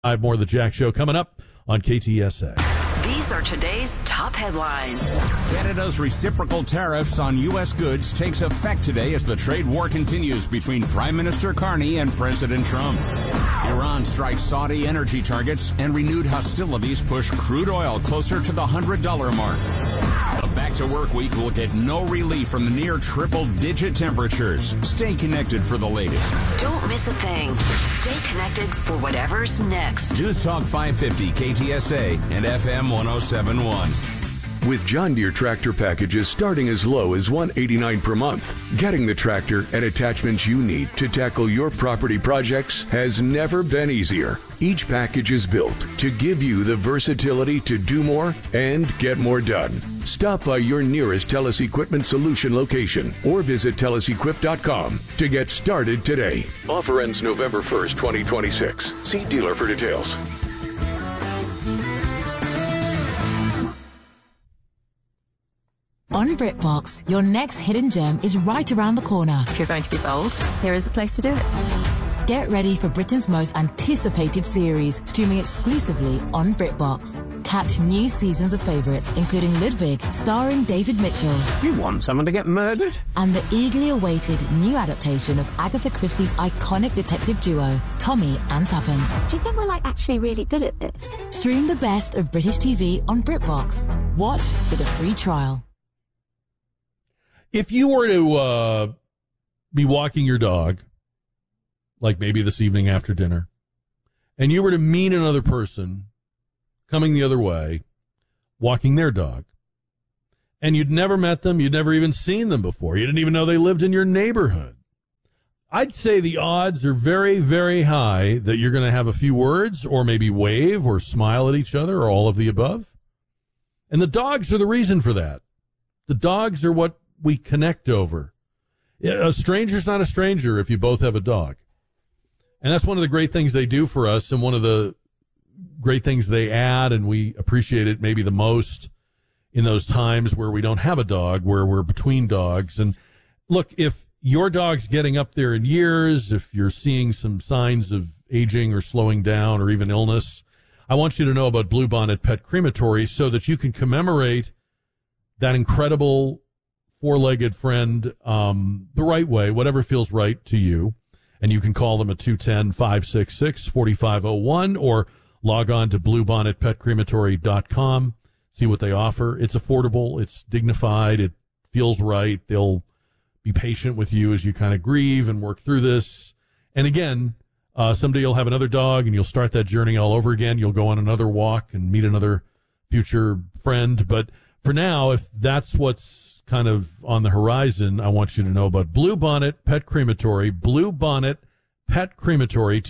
More of the Jack Show coming up on KTSA. These are today's top headlines. Canada's reciprocal tariffs on U.S. goods takes effect today as the trade war continues between Prime Minister Carney and President Trump. Iran strikes Saudi energy targets, and renewed hostilities push crude oil closer to the $100 mark. The back-to-work week will get no relief from the near triple-digit temperatures. Stay connected for the latest. Don't miss a thing. Stay connected for whatever's next. News Talk 550 KTSA and FM 1071. With John Deere tractor packages starting as low as $189 per month, getting the tractor and attachments you need to tackle your property projects has never been easier. Each package is built to give you the versatility to do more and get more done. Stop by your nearest TELUS Equipment Solution location or visit TELUSequip.com to get started today. Offer ends November 1st, 2026. See dealer for details. On BritBox, your next hidden gem is right around the corner. If you're going to be bold, here is the place to do it. Get ready for Britain's most anticipated series, streaming exclusively on BritBox. Catch new seasons of favourites, including Ludwig, starring David Mitchell. You want someone to get murdered? And the eagerly awaited new adaptation of Agatha Christie's iconic detective duo, Tommy and Tuppence. Do you think we're actually really good at this? Stream the best of British TV on BritBox. Watch with a free trial. If you were to be walking your dog, like maybe this evening after dinner, and you were to meet another person coming the other way, walking their dog, and you'd never met them, you'd never even seen them before, you didn't even know they lived in your neighborhood, I'd say the odds are very, very high that you're going to have a few words or maybe wave or smile at each other or all of the above. And the dogs are the reason for that. The dogs are what we connect over. A stranger's not a stranger if you both have a dog. And that's one of the great things they do for us, and one of the great things they add, and we appreciate it maybe the most in those times where we don't have a dog, where we're between dogs. And look, if your dog's getting up there in years, if you're seeing some signs of aging or slowing down or even illness, I want you to know about Bluebonnet Pet Crematory so that you can commemorate that incredible four-legged friend the right way, whatever feels right to you. And you can call them at 210-566-4501 or log on to bluebonnetpetcrematory.com, see what they offer. It's affordable, it's dignified, it feels right. They'll be patient with you as you kind of grieve and work through this. And again, someday you'll have another dog and you'll start that journey all over again. You'll go on another walk and meet another future friend. But for now, if that's what's kind of on the horizon, I want you to know about Bluebonnet Pet Crematory. Bluebonnet Pet Crematory,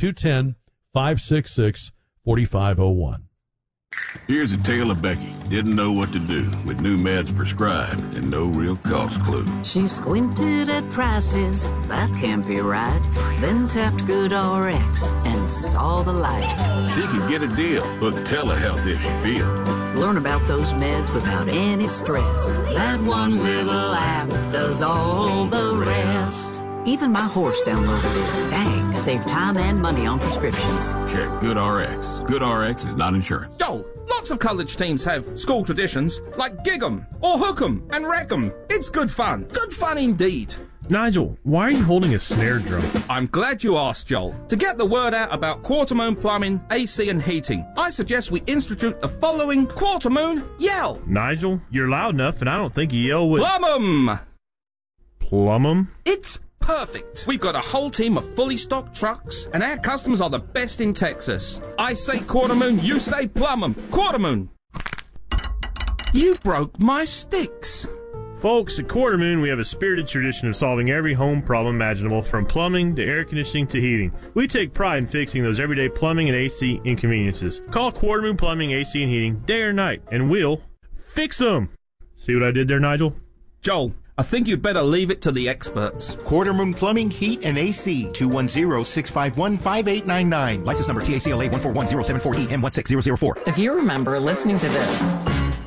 210-566-4501. Here's a tale of Becky. Didn't know what to do with new meds prescribed and no real cost clue. She squinted at prices, that can't be right. Then tapped GoodRx and saw the light. She could get a deal with telehealth if she feels. Learn about those meds without any stress. That one little app does all the rest. Even my horse downloaded it. Dang, save time and money on prescriptions. Check GoodRx. GoodRx is not insurance. Joel, lots of college teams have school traditions like Gig 'em or Hook 'em and Wreck 'em. It's good fun. Good fun indeed. Nigel, why are you holding a snare drum? I'm glad you asked, Joel. To get the word out about Quartermoon Plumbing, AC and Heating, I suggest we institute the following Quartermoon Yell. Nigel, you're loud enough and I don't think you yell with... Plum 'em! Plum 'em? It's perfect. We've got a whole team of fully stocked trucks, and our customers are the best in Texas. I say Quartermoon, you say Plum 'em. Quartermoon! You broke my sticks. Folks, at Quartermoon, we have a spirited tradition of solving every home problem imaginable, from plumbing to air conditioning to heating. We take pride in fixing those everyday plumbing and AC inconveniences. Call Quartermoon Plumbing, AC, and Heating day or night, and we'll fix them. See what I did there, Nigel? Joel, I think you'd better leave it to the experts. Quartermoon Plumbing, Heat, and AC, 210-651-5899. License number TACLA 141-074E M16004. If you remember listening to this,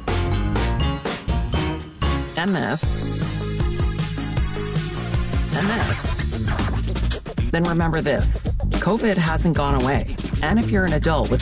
and this, and this, then remember this. COVID hasn't gone away. And if you're an adult with